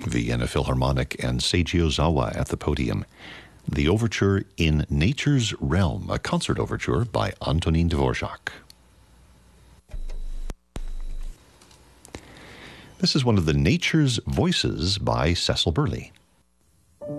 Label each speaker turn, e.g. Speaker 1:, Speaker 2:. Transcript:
Speaker 1: Vienna Philharmonic and Seiji Ozawa at the podium. The overture In Nature's Realm, a concert overture by Antonin Dvorak. This is one of the Nature's Voices by Cecil Burley.